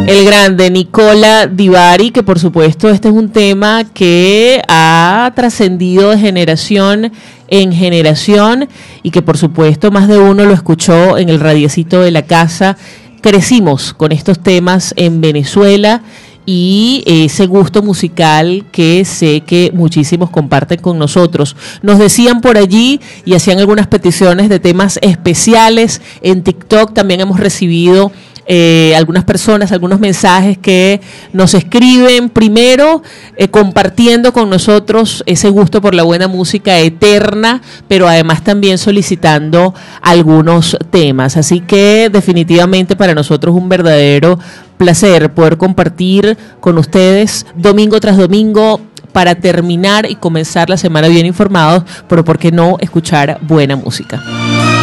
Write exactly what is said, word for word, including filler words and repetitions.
El grande Nicola Di Bari, que por supuesto este es un tema que ha trascendido de generación en generación y que por supuesto más de uno lo escuchó en el radiecito de la casa. Crecimos con estos temas en Venezuela y ese gusto musical que sé que muchísimos comparten con nosotros. Nos decían por allí y hacían algunas peticiones de temas especiales. En TikTok también hemos recibido Eh, algunas personas, algunos mensajes que nos escriben, primero eh, compartiendo con nosotros ese gusto por la buena música eterna, pero además también solicitando algunos temas. Así que definitivamente para nosotros un verdadero placer poder compartir con ustedes domingo tras domingo para terminar y comenzar la semana bien informados, pero por qué no escuchar buena música.